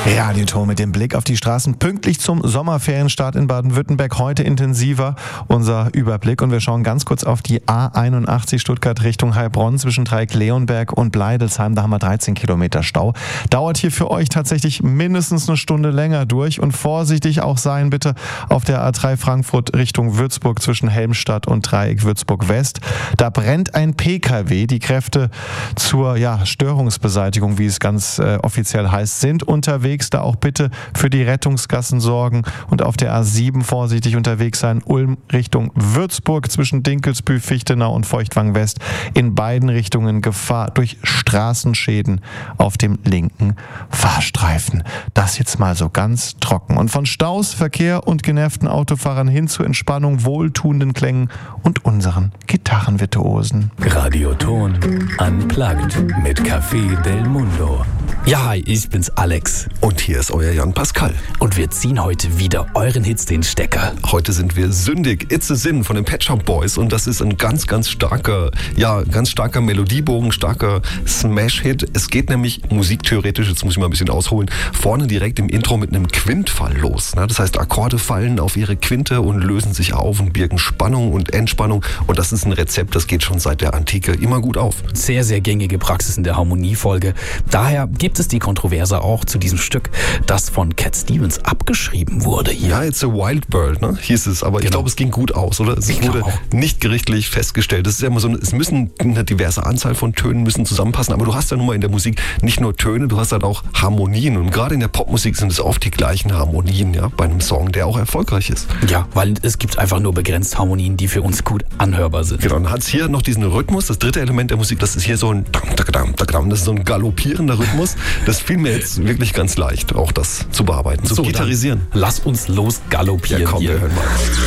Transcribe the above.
Radioton mit dem Blick auf die Straßen pünktlich zum Sommerferienstart in Baden-Württemberg. Heute intensiver unser Überblick und wir schauen ganz kurz auf die A81 Stuttgart Richtung Heilbronn zwischen Dreieck-Leonberg und Bleidelsheim. Da haben wir 13 Kilometer Stau. Dauert hier für euch tatsächlich mindestens eine Stunde länger durch und vorsichtig auch sein bitte auf der A3 Frankfurt Richtung Würzburg zwischen Helmstadt und Dreieck Würzburg West. Da brennt ein PKW. Die Kräfte zur Störungsbeseitigung, wie es ganz offiziell heißt, sind unterwegs. Da auch bitte für die Rettungsgassen sorgen und auf der A7 vorsichtig unterwegs sein. Ulm Richtung Würzburg zwischen Dinkelsbühl, Fichtenau und Feuchtwang West. In beiden Richtungen Gefahr durch Straßenschäden auf dem linken Fahrstreifen. Das jetzt mal so ganz trocken. Und von Staus, Verkehr und genervten Autofahrern hin zu Entspannung, wohltuenden Klängen und unseren Gitarrenvirtuosen. Radioton Unplugged mit Café Del Mundo. Ja, hi, ich bin's Alex. Und hier ist euer Jan Pascal. Und wir ziehen heute wieder euren Hits den Stecker. Heute sind wir sündig. It's a Sin von den Pet Shop Boys. Und das ist ein ganz starker Melodiebogen, starker Smash-Hit. Es geht nämlich musiktheoretisch, jetzt muss ich mal ein bisschen ausholen, vorne direkt im Intro mit einem Quintfall los. Das heißt, Akkorde fallen auf ihre Quinte und lösen sich auf und birgen Spannung und Entspannung. Und das ist ein Rezept, das geht schon seit der Antike immer gut auf. Sehr, sehr gängige Praxis in der Harmoniefolge. Daher gibt es die Kontroverse auch zu diesem Stück, das von Cat Stevens abgeschrieben wurde hier. Ja, It's a Wild Bird, hieß es. Aber ich glaube, es ging gut aus, oder? Es wurde nicht gerichtlich festgestellt. Das ist ja immer so, es müssen eine diverse Anzahl von Tönen müssen zusammenpassen. Aber du hast ja nun mal in der Musik nicht nur Töne, du hast halt auch Harmonien. Und gerade in der Popmusik sind es oft die gleichen Harmonien, ja, bei einem Song, der auch erfolgreich ist. Ja, weil es gibt einfach nur begrenzt Harmonien, die für uns gut anhörbar sind. Genau, dann hat es hier noch diesen Rhythmus. Das dritte Element der Musik, das ist hier so ein das ist so ein galoppierender Rhythmus. Das fiel mir jetzt wirklich ganz leicht, auch das zu bearbeiten, zu gitarrisieren. Lass uns los galoppieren. Ja, komm, wir hören mal.